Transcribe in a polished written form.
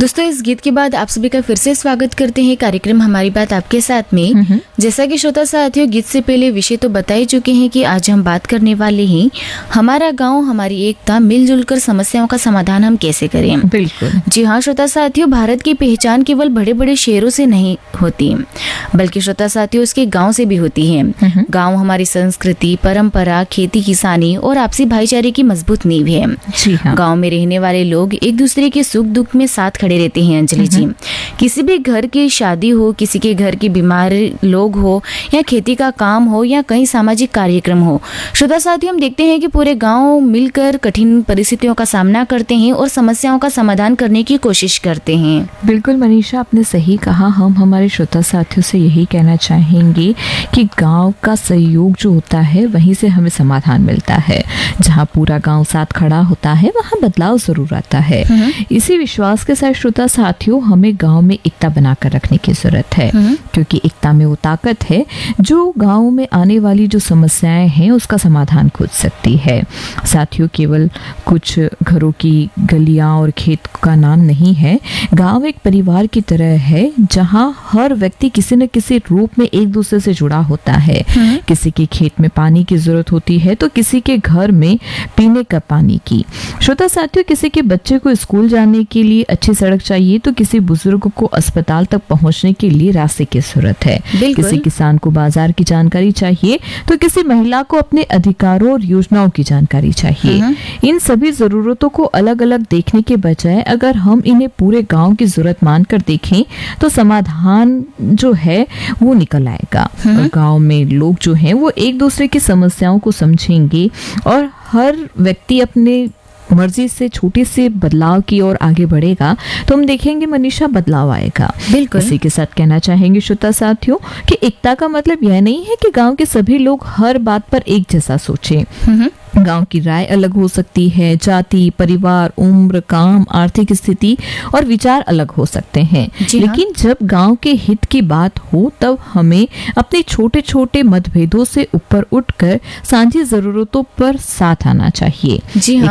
दोस्तों, इस गीत के बाद आप सभी का फिर से स्वागत करते हैं कार्यक्रम हमारी बात आपके साथ में। जैसा कि श्रोता साथियों, गीत से पहले विषय तो बता ही चुके हैं कि आज हम बात करने वाले हैं हमारा गांव हमारी एकता, मिलजुल कर समस्याओं का समाधान हम कैसे करें। बिल्कुल जी हाँ श्रोता साथियों, भारत की पहचान केवल बड़े बड़े शहरों से नहीं होती, बल्कि श्रोता साथियों उसके गाँव से भी होती है। गाँव हमारी संस्कृति, परंपरा, खेती किसानी और आपसी भाईचारे की मजबूत नींव है। जी हाँ। गाँव में रहने वाले लोग एक दूसरे के सुख दुख में साथ खड़े रहते हैं। अंजलि जी, किसी भी घर की शादी हो, किसी के घर के बीमार लोग हो, या खेती का काम हो, या कहीं सामाजिक कार्यक्रम हो, श्रोता साथियों हम देखते हैं कि पूरे गांव मिलकर कठिन परिस्थितियों का सामना करते हैं और समस्याओं का समाधान करने की कोशिश करते हैं। बिल्कुल मनीषा, आपने सही कहा। हम हमारे श्रोता साथियों से यही कहना चाहेंगे कि गांव का सहयोग जो होता है वहीं से हमें समाधान मिलता है। जहां पूरा गांव साथ खड़ा होता है वहां बदलाव जरूर आता है। इसी विश्वास के साथ श्रोता साथियों हमें गांव में एकता बनाकर रखने की जरूरत है, क्योंकि एकता में वो ताकत है जो गांव में आने वाली जो समस्याएं हैं उसका समाधान खोज सकती है। साथियों, केवल कुछ घरों की गलियां और खेत का नाम नहीं है। गांव एक परिवार की तरह है जहां हर व्यक्ति किसी न किसी रूप में एक दूसरे से जुड़ा होता है। किसी के खेत में पानी की जरूरत होती है तो किसी के घर में पीने का पानी की। श्रोता साथियों, किसी के बच्चे को स्कूल जाने के लिए अच्छी सड़क चाहिए तो किसी बुजुर्ग को अस्पताल तक पहुंचने के लिए रास्ते की जरूरत है। किसी किसान को बाजार की जानकारी चाहिए तो किसी महिला को अपने अधिकारों और योजनाओं की जानकारी चाहिए। इन सभी जरूरतों को अलग अलग देखने के बजाय अगर हम इन्हें पूरे गांव की जरूरत मानकर देखें तो समाधान जो है वो निकल आएगा। और गांव में लोग जो हैं वो एक दूसरे की समस्याओं को समझेंगे और हर व्यक्ति अपने मर्जी से छोटे से बदलाव की ओर आगे बढ़ेगा तो हम देखेंगे मनीषा बदलाव आएगा। बिल्कुल। इसी के साथ कहना चाहेंगे श्रोता साथियों कि एकता का मतलब यह नहीं है कि गांव के सभी लोग हर बात पर एक जैसा सोचें। गांव की राय अलग हो सकती है, जाति, परिवार, उम्र, काम, आर्थिक स्थिति और विचार अलग हो सकते हैं। लेकिन जब गांव के हित की बात हो तब हमें अपने छोटे छोटे मतभेदों से ऊपर उठकर साझी जरूरतों पर साथ आना चाहिए। जी हाँ।